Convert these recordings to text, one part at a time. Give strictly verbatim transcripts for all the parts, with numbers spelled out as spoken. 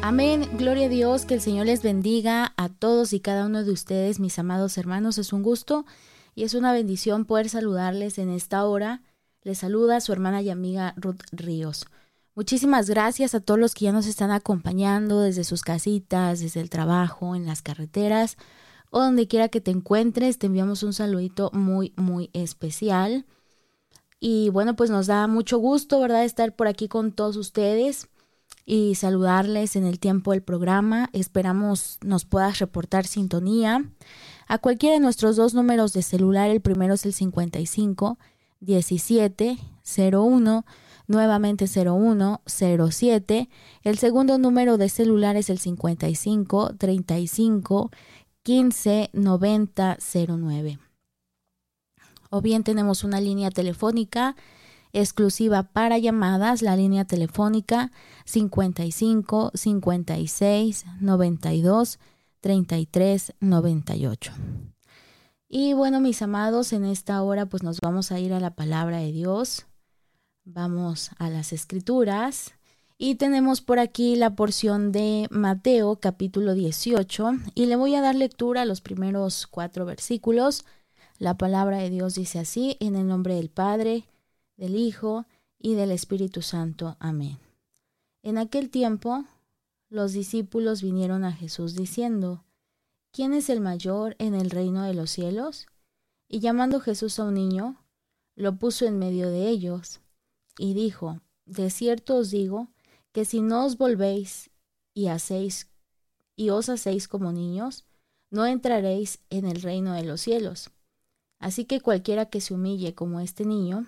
Amén, gloria a Dios, que el Señor les bendiga a todos y cada uno de ustedes, mis amados hermanos. Es un gusto y es una bendición poder saludarles en esta hora. Les saluda su hermana y amiga Ruth Ríos. Muchísimas gracias a todos los que ya nos están acompañando desde sus casitas, desde el trabajo, en las carreteras o donde quiera que te encuentres. Te enviamos un saludito muy, muy especial. Y bueno, pues nos da mucho gusto, ¿verdad?, estar por aquí con todos ustedes y saludarles en el tiempo del programa. Esperamos nos puedas reportar sintonía a cualquiera de nuestros dos números de celular. El primero es el cincuenta y cinco, diecisiete, cero uno, nuevamente cero uno, cero siete. El segundo número de celular es el cincuenta y cinco, treinta y cinco, quince, noventa, cero nueve. O bien tenemos una línea telefónica exclusiva para llamadas, la línea telefónica cincuenta y cinco, cincuenta y seis, noventa y dos, treinta y tres, noventa y ocho. Y bueno, mis amados, en esta hora pues nos vamos a ir a la palabra de Dios. Vamos a las escrituras y tenemos por aquí la porción de Mateo capítulo dieciocho y le voy a dar lectura a los primeros cuatro versículos. La palabra de Dios dice así: en el nombre del Padre, del Hijo y del Espíritu Santo. Amén. En aquel tiempo, los discípulos vinieron a Jesús diciendo: ¿quién es el mayor en el reino de los cielos? Y llamando Jesús a un niño, lo puso en medio de ellos, y dijo: de cierto os digo, que si no os volvéis y hacéis y os hacéis como niños, no entraréis en el reino de los cielos. Así que cualquiera que se humille como este niño,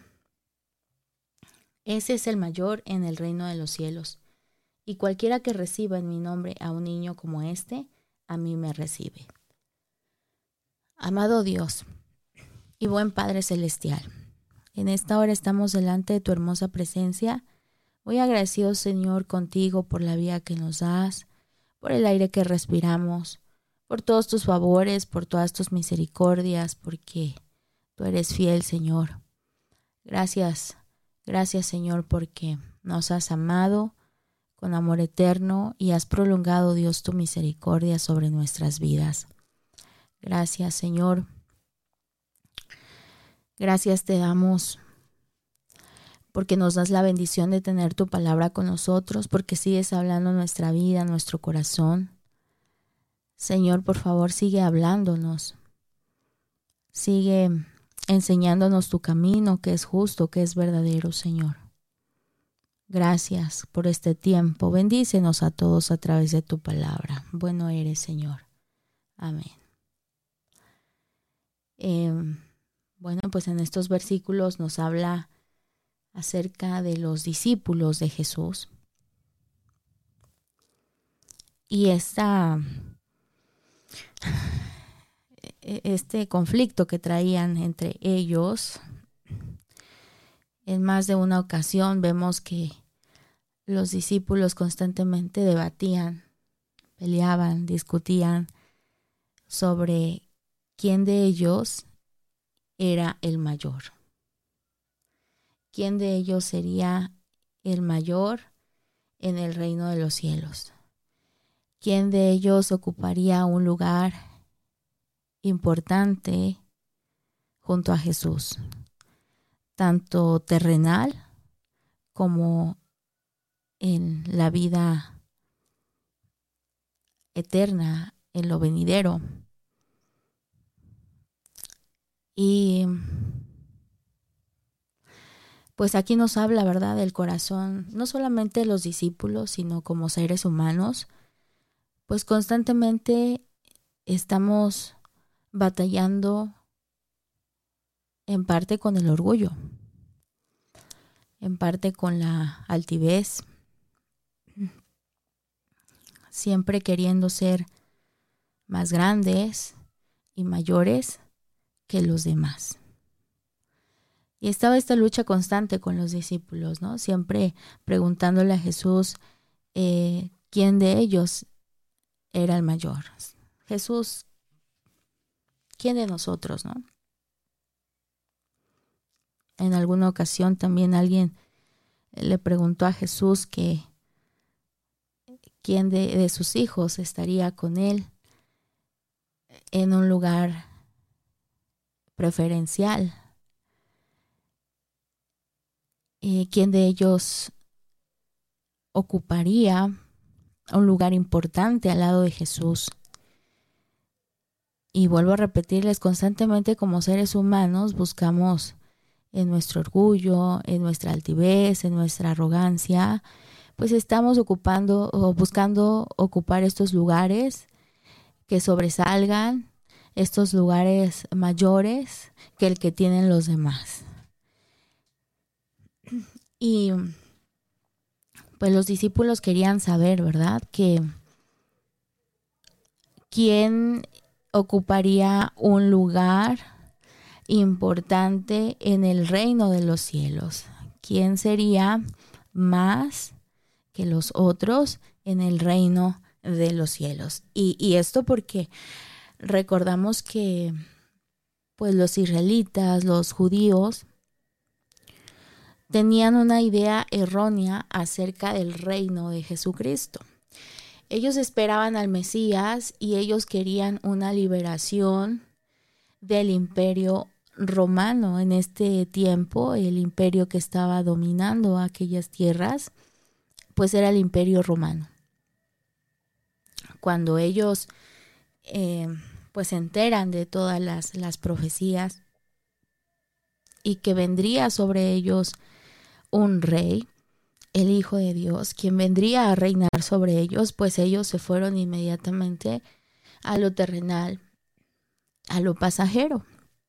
ese es el mayor en el reino de los cielos. Y cualquiera que reciba en mi nombre a un niño como este, a mí me recibe. Amado Dios y buen Padre Celestial, en esta hora estamos delante de tu hermosa presencia. Muy agradecido, Señor, contigo por la vida que nos das, por el aire que respiramos, por todos tus favores, por todas tus misericordias, porque tú eres fiel, Señor. Gracias, gracias, Señor, porque nos has amado con amor eterno y has prolongado, Dios, tu misericordia sobre nuestras vidas. Gracias, Señor. Gracias te damos porque nos das la bendición de tener tu palabra con nosotros, porque sigues hablando en nuestra vida, en nuestro corazón. Señor, por favor, sigue hablándonos. Sigue enseñándonos tu camino, que es justo, que es verdadero, Señor. Gracias por este tiempo. Bendícenos a todos a través de tu palabra. Bueno eres, Señor. Amén. Eh, bueno, pues en estos versículos nos habla acerca de los discípulos de Jesús. Y esta, este conflicto que traían entre ellos, en más de una ocasión vemos que los discípulos constantemente debatían, peleaban, discutían sobre quién de ellos era el mayor. ¿Quién de ellos sería el mayor en el reino de los cielos? ¿Quién de ellos ocuparía un lugar importante junto a Jesús? Tanto terrenal como en la vida eterna, en lo venidero. Y pues aquí nos habla, ¿verdad?, del corazón, no solamente de los discípulos, sino como seres humanos, pues constantemente estamos batallando en parte con el orgullo, en parte con la altivez, siempre queriendo ser más grandes y mayores que los demás. Y estaba esta lucha constante con los discípulos, ¿no? Siempre preguntándole a Jesús eh, quién de ellos era el mayor. Jesús, ¿quién de nosotros, no? En alguna ocasión también alguien le preguntó a Jesús que ¿Quién de, de sus hijos estaría con él en un lugar preferencial? Eh, ¿Quién de ellos ocuparía un lugar importante al lado de Jesús? Y vuelvo a repetirles, constantemente como seres humanos buscamos en nuestro orgullo, en nuestra altivez, en nuestra arrogancia, pues estamos ocupando o buscando ocupar estos lugares que sobresalgan, estos lugares mayores que el que tienen los demás. Y pues los discípulos querían saber, ¿verdad?, que quién ocuparía un lugar importante en el reino de los cielos. ¿Quién sería más que los otros en el reino de los cielos? Y, y esto porque recordamos que pues los israelitas, los judíos, tenían una idea errónea acerca del reino de Jesucristo. Ellos esperaban al Mesías y ellos querían una liberación del imperio romano. En este tiempo, el imperio que estaba dominando aquellas tierras, pues era el imperio romano. Cuando ellos eh, pues se enteran de todas las, las profecías y que vendría sobre ellos un rey, el Hijo de Dios, quien vendría a reinar sobre ellos, pues ellos se fueron inmediatamente a lo terrenal, a lo pasajero.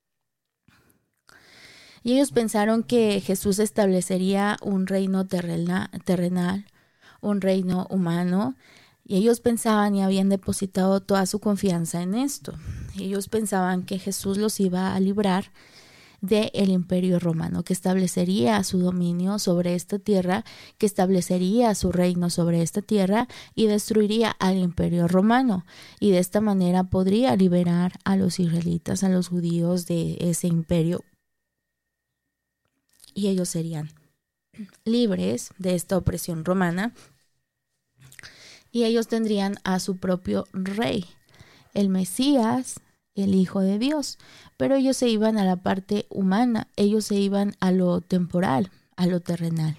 Y ellos pensaron que Jesús establecería un reino terrena, terrenal, un reino humano, y ellos pensaban y habían depositado toda su confianza en esto. Ellos pensaban que Jesús los iba a librar del imperio romano, que establecería su dominio sobre esta tierra, que establecería su reino sobre esta tierra y destruiría al imperio romano. Y de esta manera podría liberar a los israelitas, a los judíos de ese imperio. Y ellos serían libres de esta opresión romana. Y ellos tendrían a su propio rey, el Mesías, el Hijo de Dios. Pero ellos se iban a la parte humana, ellos se iban a lo temporal, a lo terrenal.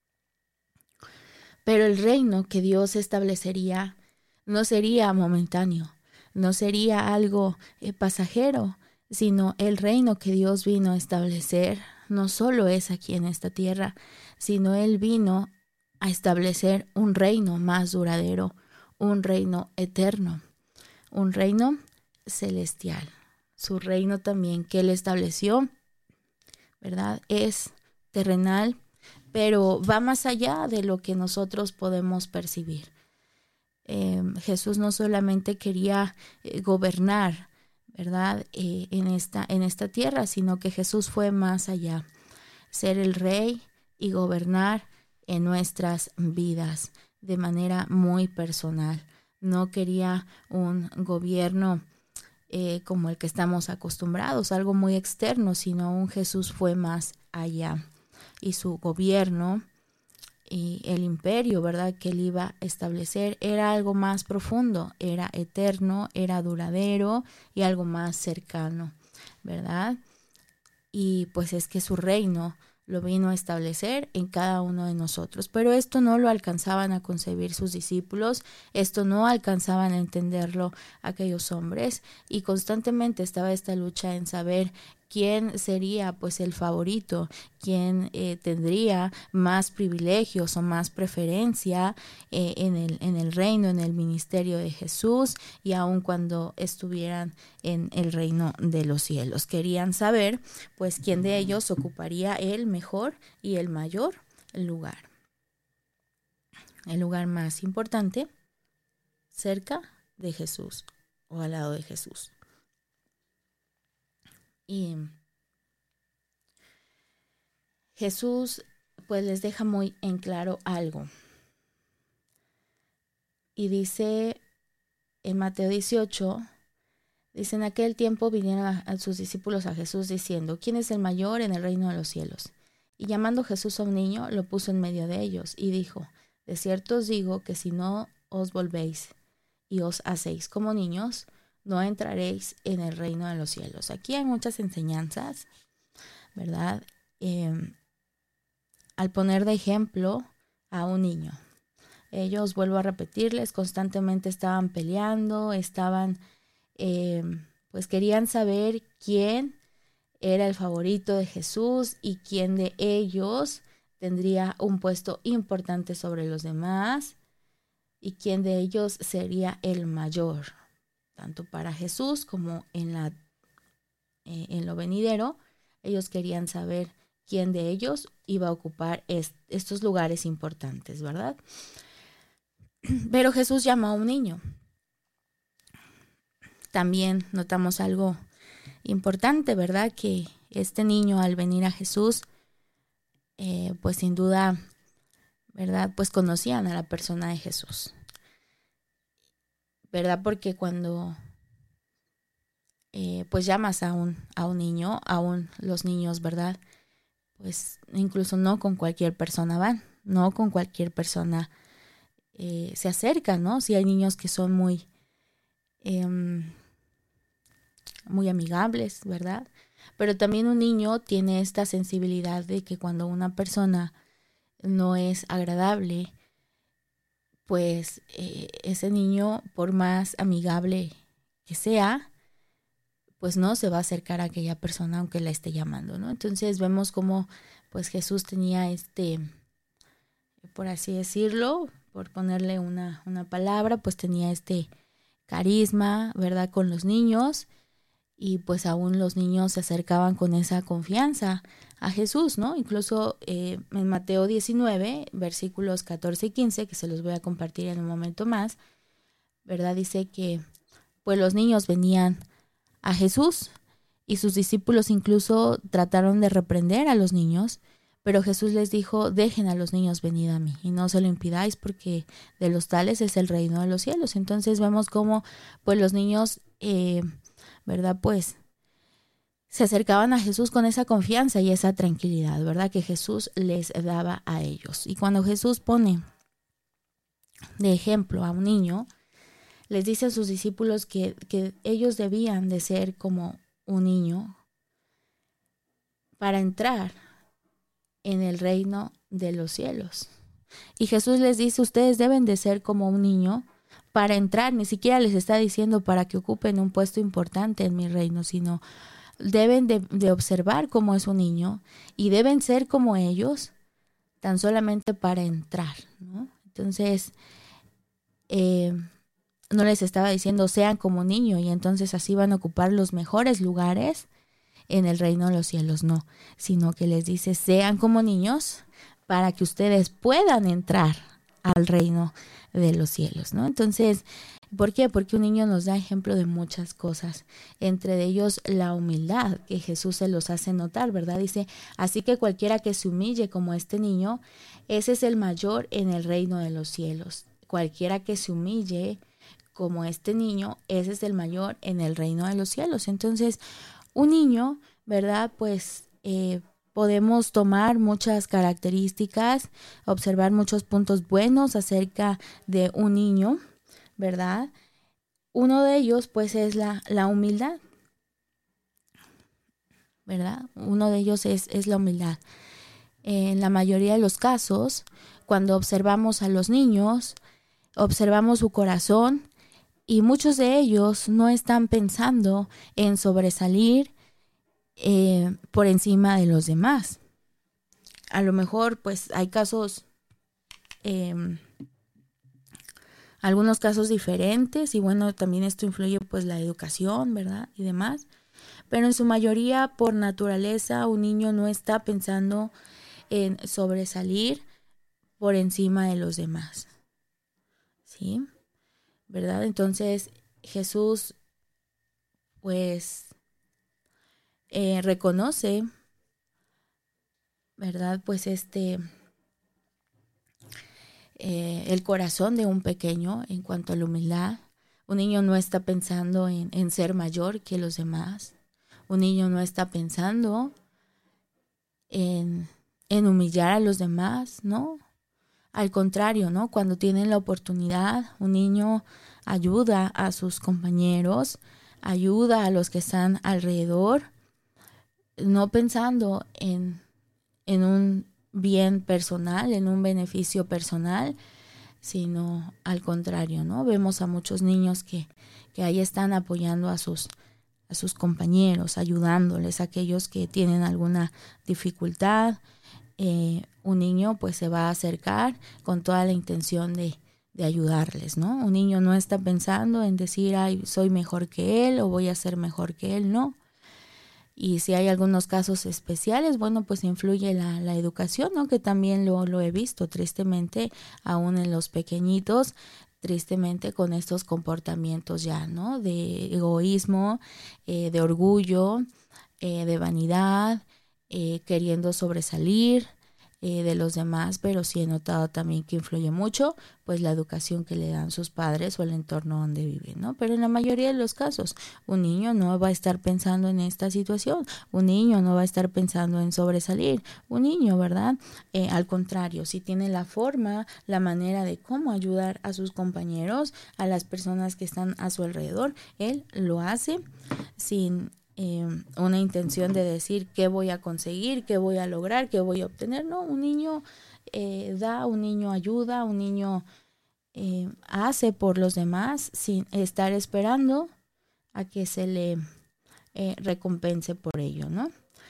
Pero el reino que Dios establecería no sería momentáneo, no sería algo eh, pasajero, sino el reino que Dios vino a establecer no solo es aquí en esta tierra, sino Él vino a establecer un reino más duradero, un reino eterno, un reino celestial. Su reino también que Él estableció, ¿verdad?, es terrenal, pero va más allá de lo que nosotros podemos percibir. Eh, Jesús no solamente quería eh, gobernar, ¿verdad?, eh, en esta, en esta tierra, sino que Jesús fue más allá, ser el rey y gobernar en nuestras vidas de manera muy personal. No quería un gobierno Eh, como el que estamos acostumbrados, algo muy externo, sino un Jesús fue más allá. Y su gobierno y el imperio, ¿verdad?, que él iba a establecer era algo más profundo, era eterno, era duradero y algo más cercano, ¿verdad? Y pues es que su reino lo vino a establecer en cada uno de nosotros. Pero esto no lo alcanzaban a concebir sus discípulos, esto no alcanzaban a entenderlo aquellos hombres, y constantemente estaba esta lucha en saber quién sería pues el favorito, quién eh, tendría más privilegios o más preferencia eh, en el, en el reino, en el ministerio de Jesús, y aun cuando estuvieran en el reino de los cielos. Querían saber pues quién de ellos ocuparía el mejor y el mayor lugar, el lugar más importante cerca de Jesús o al lado de Jesús. Y Jesús pues les deja muy en claro algo. Y dice en Mateo dieciocho, dice: en aquel tiempo vinieron a, a sus discípulos a Jesús diciendo: ¿quién es el mayor en el reino de los cielos? Y llamando Jesús a un niño, lo puso en medio de ellos y dijo: de cierto os digo que si no os volvéis y os hacéis como niños, no entraréis en el reino de los cielos. Aquí hay muchas enseñanzas, ¿verdad? Eh, al poner de ejemplo a un niño. Ellos, vuelvo a repetirles, constantemente estaban peleando, estaban, eh, pues querían saber quién era el favorito de Jesús y quién de ellos tendría un puesto importante sobre los demás y quién de ellos sería el mayor, tanto para Jesús como en, la, eh, en lo venidero. Ellos querían saber quién de ellos iba a ocupar est- estos lugares importantes, ¿verdad? Pero Jesús llamó a un niño. También notamos algo importante, ¿verdad? Que este niño, al venir a Jesús, eh, pues sin duda, ¿verdad? Pues conocían a la persona de Jesús, ¿verdad? Porque cuando eh, pues llamas a un, a un niño, aún los niños, ¿verdad? Pues incluso no con cualquier persona van, no con cualquier persona eh, se acercan, ¿no? Si hay niños que son muy, eh, muy amigables, ¿verdad? Pero también un niño tiene esta sensibilidad de que cuando una persona no es agradable, pues eh, ese niño, por más amigable que sea, pues no se va a acercar a aquella persona aunque la esté llamando, ¿no? Entonces vemos cómo pues Jesús tenía este, por así decirlo, por ponerle una, una palabra, pues tenía este carisma, ¿verdad? Con los niños, y pues aún los niños se acercaban con esa confianza a Jesús, ¿no? Incluso eh, en Mateo diecinueve, versículos catorce y quince, que se los voy a compartir en un momento más, ¿verdad? Dice que pues los niños venían a Jesús y sus discípulos incluso trataron de reprender a los niños, pero Jesús les dijo: dejen a los niños venir a mí y no se lo impidáis, porque de los tales es el reino de los cielos. Entonces vemos cómo pues los niños, eh, ¿verdad? Pues se acercaban a Jesús con esa confianza y esa tranquilidad, ¿verdad? Que Jesús les daba a ellos. Y cuando Jesús pone de ejemplo a un niño, les dice a sus discípulos que, que ellos debían de ser como un niño para entrar en el reino de los cielos. Y Jesús les dice: ustedes deben de ser como un niño para entrar. Ni siquiera les está diciendo para que ocupen un puesto importante en mi reino, sino deben de, de observar cómo es un niño y deben ser como ellos, tan solamente para entrar, ¿no? Entonces, eh, no les estaba diciendo sean como niño y entonces así van a ocupar los mejores lugares en el reino de los cielos, no, sino que les dice: sean como niños para que ustedes puedan entrar al reino de los cielos, ¿no? Entonces, ¿por qué? Porque un niño nos da ejemplo de muchas cosas, entre ellos la humildad, que Jesús se los hace notar, ¿verdad? Dice: así que cualquiera que se humille como este niño, ese es el mayor en el reino de los cielos. Cualquiera que se humille como este niño, ese es el mayor en el reino de los cielos. Entonces, un niño, ¿verdad? Pues eh, podemos tomar muchas características, observar muchos puntos buenos acerca de un niño, ¿verdad? Uno de ellos, pues, es la, la humildad, ¿verdad? Uno de ellos es, es la humildad. En la mayoría de los casos, cuando observamos a los niños, observamos su corazón, y muchos de ellos no están pensando en sobresalir eh, por encima de los demás. A lo mejor, pues, hay casos, eh, algunos casos diferentes, y bueno, también esto influye, pues, la educación, ¿verdad? Y demás. Pero en su mayoría, por naturaleza, un niño no está pensando en sobresalir por encima de los demás, ¿sí? ¿Verdad? Entonces, Jesús, pues, eh, reconoce, ¿verdad? Pues este, eh, el corazón de un pequeño en cuanto a la humildad. Un niño no está pensando en, en ser mayor que los demás. Un niño no está pensando en, en humillar a los demás, ¿no? Al contrario, ¿no? Cuando tienen la oportunidad, un niño ayuda a sus compañeros, ayuda a los que están alrededor, no pensando en, en un bien personal, en un beneficio personal, sino al contrario, ¿no? Vemos a muchos niños que, que ahí están apoyando a sus, a sus compañeros, ayudándoles a aquellos que tienen alguna dificultad. Eh, un niño pues se va a acercar con toda la intención de, de ayudarles, ¿no? Un niño no está pensando en decir, ay, soy mejor que él o voy a ser mejor que él, no. Y si hay algunos casos especiales, bueno, pues influye la, la educación, ¿no? Que también lo, lo he visto tristemente, aún en los pequeñitos, tristemente con estos comportamientos ya, ¿no? De egoísmo, eh, de orgullo, eh, de vanidad, eh, queriendo sobresalir eh, de los demás, pero sí he notado también que influye mucho pues la educación que le dan sus padres o el entorno donde viven, ¿no? Pero en la mayoría de los casos un niño no va a estar pensando en esta situación, un niño no va a estar pensando en sobresalir, un niño, ¿verdad? Eh, al contrario, si tiene la forma, la manera de cómo ayudar a sus compañeros, a las personas que están a su alrededor, él lo hace sin Eh, una intención de decir qué voy a conseguir, qué voy a lograr, qué voy a obtener. No, un niño eh, da, un niño ayuda, un niño eh, hace por los demás sin estar esperando a que se le eh, recompense por ello, ¿no?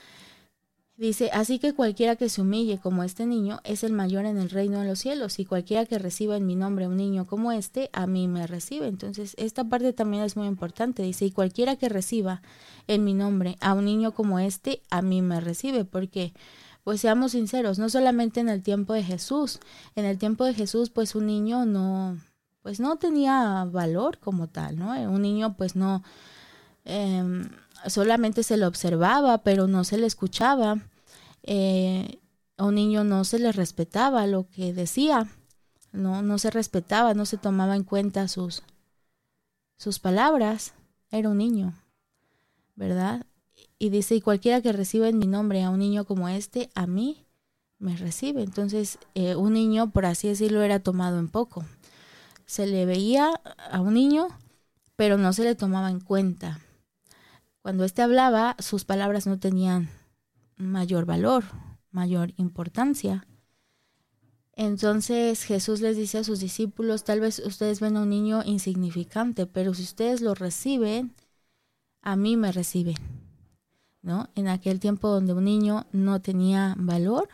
Dice, así que cualquiera que se humille como este niño es el mayor en el reino de los cielos, y cualquiera que reciba en mi nombre un niño como este, a mí me recibe. Entonces, esta parte también es muy importante. Dice, y cualquiera que reciba en mi nombre a un niño como este, a mí me recibe. Porque, pues seamos sinceros, no solamente en el tiempo de Jesús. En el tiempo de Jesús, pues un niño no, pues no tenía valor como tal, ¿no? Un niño, pues no... Eh, solamente se le observaba, pero no se le escuchaba. Eh, a un niño no se le respetaba lo que decía, no, no se respetaba, no se tomaba en cuenta sus, sus palabras. Era un niño, ¿verdad? Y dice, y cualquiera que reciba en mi nombre a un niño como este, a mí me recibe. Entonces, eh, un niño, por así decirlo, era tomado en poco. Se le veía a un niño, pero no se le tomaba en cuenta. Cuando éste hablaba, sus palabras no tenían mayor valor, mayor importancia. Entonces Jesús les dice a sus discípulos, tal vez ustedes ven a un niño insignificante, pero si ustedes lo reciben, a mí me reciben, ¿no? En aquel tiempo donde un niño no tenía valor,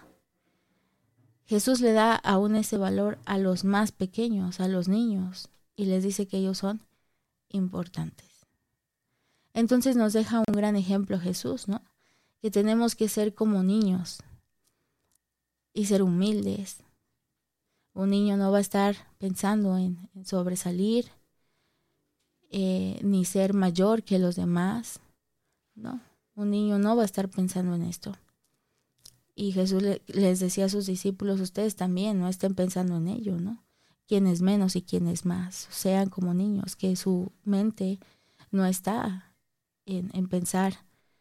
Jesús le da aún ese valor a los más pequeños, a los niños, y les dice que ellos son importantes. Entonces nos deja un gran ejemplo Jesús, ¿no? Que tenemos que ser como niños y ser humildes. Un niño no va a estar pensando en, en sobresalir, eh, ni ser mayor que los demás, ¿no? Un niño no va a estar pensando en esto. Y Jesús le, les decía a sus discípulos, ustedes también no estén pensando en ello, ¿no? Quién es menos y quién es más. Sean como niños, que su mente no está en, en pensar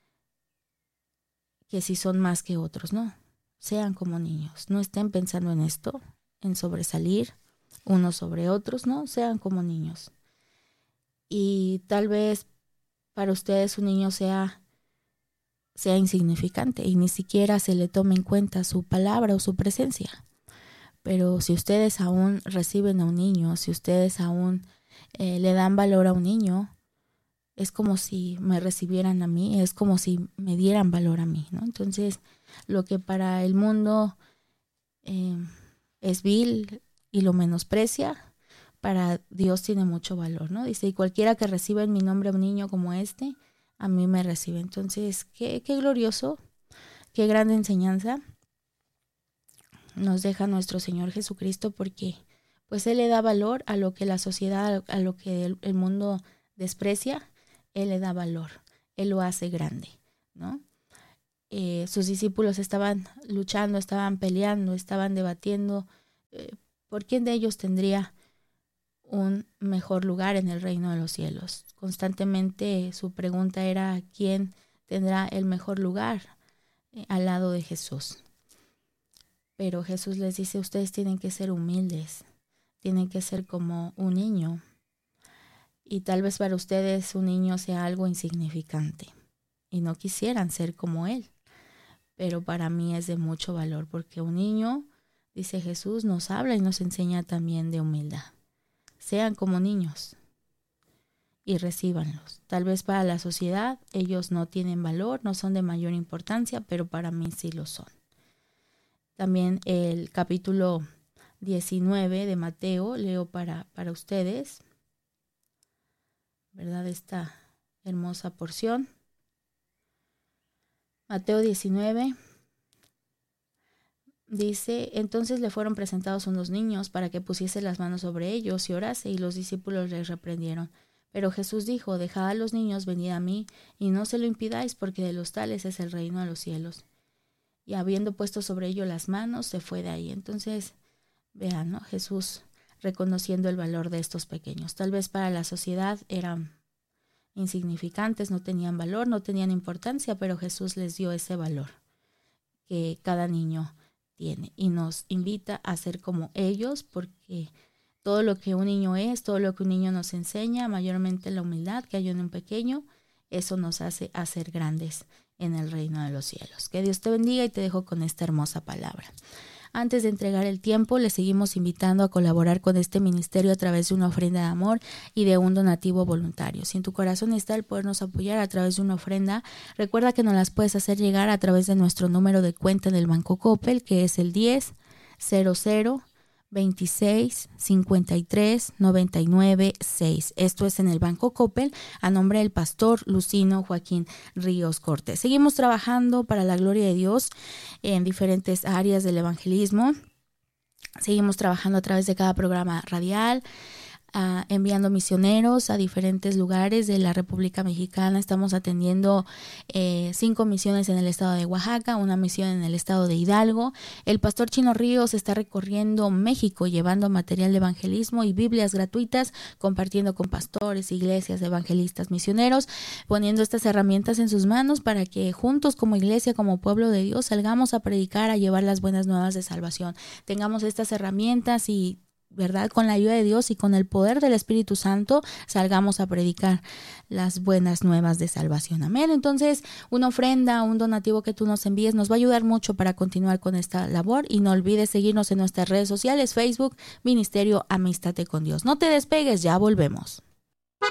que si son más que otros, no. Sean como niños, no estén pensando en esto, en sobresalir unos sobre otros, no, sean como niños. Y tal vez para ustedes un niño sea, sea insignificante y ni siquiera se le tome en cuenta su palabra o su presencia. Pero si ustedes aún reciben a un niño, si ustedes aún eh, le dan valor a un niño, es como si me recibieran a mí, es como si me dieran valor a mí, ¿no? Entonces, lo que para el mundo eh, es vil y lo menosprecia, para Dios tiene mucho valor, ¿no? Dice, y cualquiera que reciba en mi nombre a un niño como este, a mí me recibe. Entonces, qué, qué glorioso, qué grande enseñanza nos deja nuestro Señor Jesucristo, porque pues Él le da valor a lo que la sociedad, a lo que el, el mundo desprecia. Él le da valor, Él lo hace grande, ¿no? Eh, sus discípulos estaban luchando, estaban peleando, estaban debatiendo eh, por quién de ellos tendría un mejor lugar en el reino de los cielos. Constantemente su pregunta era quién tendrá el mejor lugar eh, al lado de Jesús. Pero Jesús les dice, ustedes tienen que ser humildes, tienen que ser como un niño. Y tal vez para ustedes un niño sea algo insignificante y no quisieran ser como él. Pero para mí es de mucho valor porque un niño, dice Jesús, nos habla y nos enseña también de humildad. Sean como niños y recíbanlos. Tal vez para la sociedad ellos no tienen valor, no son de mayor importancia, pero para mí sí lo son. También el capítulo diecinueve de Mateo, leo para, para ustedes, ¿verdad? Esta hermosa porción. Mateo diecinueve dice, entonces le fueron presentados unos niños para que pusiese las manos sobre ellos y orase, y los discípulos les reprendieron. Pero Jesús dijo, dejad a los niños, venid a mí, y no se lo impidáis, porque de los tales es el reino de los cielos. Y habiendo puesto sobre ellos las manos, se fue de ahí. Entonces, vean, ¿no? Jesús reconociendo el valor de estos pequeños. Tal vez para la sociedad eran insignificantes, no tenían valor, no tenían importancia, pero Jesús les dio ese valor que cada niño tiene. Y nos invita a ser como ellos, porque todo lo que un niño es, todo lo que un niño nos enseña, mayormente la humildad que hay en un pequeño, eso nos hace hacer grandes en el reino de los cielos. Que Dios te bendiga y te dejo con esta hermosa palabra. Antes de entregar el tiempo, les seguimos invitando a colaborar con este ministerio a través de una ofrenda de amor y de un donativo voluntario. Si en tu corazón está el podernos apoyar a través de una ofrenda, recuerda que nos las puedes hacer llegar a través de nuestro número de cuenta del Banco Coppel, que es el diez cero cero veintiséis cincuenta y tres noventa y nueve seis. Esto es en el Banco Coppel, a nombre del pastor Lucino Joaquín Ríos Cortés. Seguimos trabajando para la gloria de Dios en diferentes áreas del evangelismo. Seguimos trabajando a través de cada programa radial, Uh, enviando misioneros a diferentes lugares de la República Mexicana. Estamos atendiendo eh, cinco misiones en el estado de Oaxaca, una misión en el estado de Hidalgo. El pastor Chino Ríos está recorriendo México llevando material de evangelismo y Biblias gratuitas, compartiendo con pastores, iglesias, evangelistas, misioneros, poniendo estas herramientas en sus manos para que juntos como iglesia, como pueblo de Dios, salgamos a predicar, a llevar las buenas nuevas de salvación. Tengamos estas herramientas y ¿verdad? Con la ayuda de Dios y con el poder del Espíritu Santo salgamos a predicar las buenas nuevas de salvación. Amén. Entonces, una ofrenda, un donativo que tú nos envíes nos va a ayudar mucho para continuar con esta labor, y no olvides seguirnos en nuestras redes sociales, Facebook, Ministerio Amístate con Dios. No te despegues, ya volvemos.